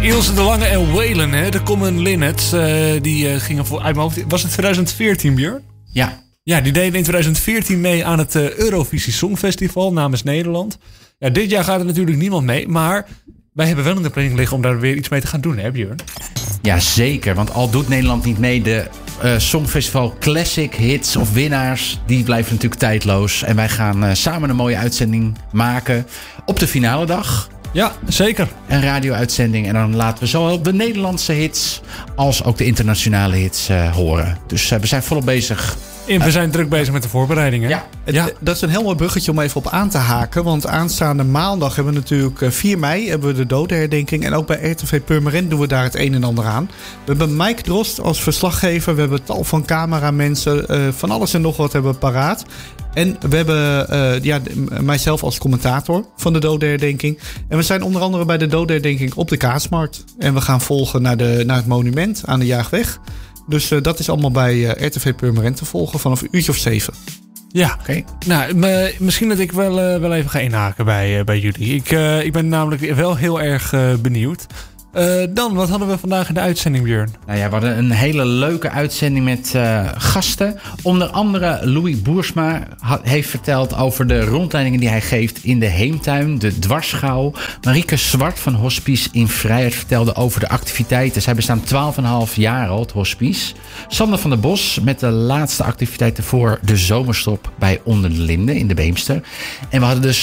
Ilse de Lange en Waylon, hè? De Common Linnets, die gingen uit mijn hoofd... Was het 2014, Björn? Ja. Ja, die deden in 2014 mee aan het Eurovisie Songfestival namens Nederland. Ja, dit jaar gaat er natuurlijk niemand mee, maar wij hebben wel in de planning liggen om daar weer iets mee te gaan doen, hè Björn? Ja, zeker. Want al doet Nederland niet mee, de Songfestival Classic Hits of winnaars, die blijven natuurlijk tijdloos. En wij gaan samen een mooie uitzending maken op de finale dag. Ja, zeker. Een radio-uitzending. En dan laten we zowel de Nederlandse hits als ook de internationale hits horen. Dus we zijn volop bezig. En we zijn druk bezig met de voorbereidingen. Ja. Dat is een heel mooi bruggetje om even op aan te haken. Want aanstaande maandag hebben we natuurlijk 4 mei hebben we de dodenherdenking. En ook bij RTV Purmerend doen we daar het een en ander aan. We hebben Mike Drost als verslaggever. We hebben tal van cameramensen. Van alles en nog wat hebben we paraat. En we hebben mijzelf als commentator van de dodenherdenking. En we zijn onder andere bij de dodenherdenking op de Kaasmarkt. En we gaan volgen naar het monument aan de Jaagweg. Dus dat is allemaal bij RTV Purmerend te volgen vanaf een uurtje of 7. Ja, oké. Nou, misschien dat ik wel even ga inhaken bij jullie. Ik ben namelijk wel heel erg benieuwd. Dan, wat hadden we vandaag in de uitzending, Björn? Nou ja, we hadden een hele leuke uitzending met gasten. Onder andere Louis Boersma heeft verteld over de rondleidingen die hij geeft in de Heemtuin, de Dwarsschouw. Marieke Zwart van Hospice in Vrijheid vertelde over de activiteiten. Zij bestaan 12,5 jaar al, het hospice. Sander van der Bos met de laatste activiteiten voor de zomerstop bij Onder de Linden in de Beemster. En we hadden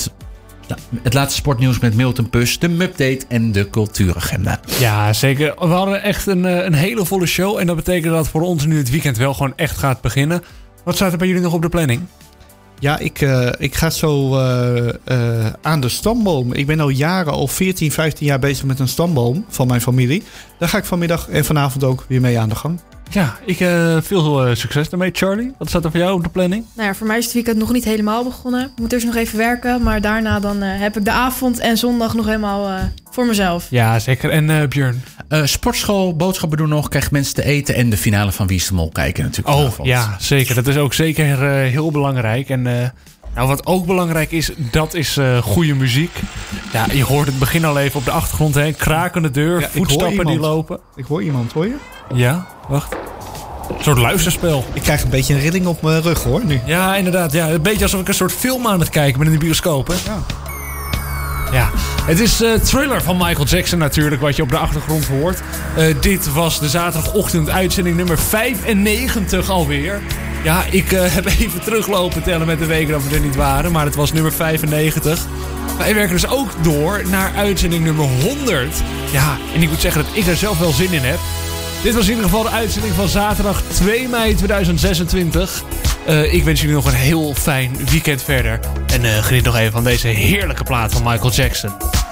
het laatste sportnieuws met Milton Pus, de Mupdate en de cultuuragenda. Ja, zeker. We hadden echt een hele volle show. En dat betekent dat voor ons nu het weekend wel gewoon echt gaat beginnen. Wat staat er bij jullie nog op de planning? Ja, ik ga zo aan de stamboom. Ik ben al 14, 15 jaar bezig met een stamboom van mijn familie. Daar ga ik vanmiddag en vanavond ook weer mee aan de gang. Ja, veel succes daarmee, Charlie. Wat staat er voor jou op de planning? Nou ja, voor mij is het weekend nog niet helemaal begonnen. Ik moet eerst nog even werken, maar daarna dan heb ik de avond en zondag nog helemaal voor mezelf. Ja, zeker. En Björn? Sportschool, boodschappen doen nog, krijgt mensen te eten en de finale van Wie is de Mol kijken natuurlijk. Oh, ja, zeker. Dat is ook zeker heel belangrijk. En nou, wat ook belangrijk is, dat is goede muziek. Ja, je hoort het begin al even op de achtergrond, hè. Krakende deur, ja, voetstappen die lopen. Ik hoor iemand, hoor je? Ja, wacht. Een soort luisterspel. Ik krijg een beetje een rilling op mijn rug, hoor, nu. Ja, inderdaad. Ja. Een beetje alsof ik een soort film aan het kijken ben in de bioscoop, hè. Ja. Het is Thriller van Michael Jackson natuurlijk, wat je op de achtergrond hoort. Dit was de zaterdagochtend uitzending nummer 95 alweer. Ja, ik heb even teruglopen tellen met de weken dat we er niet waren, maar het was nummer 95. Wij werken dus ook door naar uitzending nummer 100. Ja, en ik moet zeggen dat ik er zelf wel zin in heb. Dit was in ieder geval de uitzending van zaterdag 2 mei 2026. Ik wens jullie nog een heel fijn weekend verder. En geniet nog even van deze heerlijke plaat van Michael Jackson.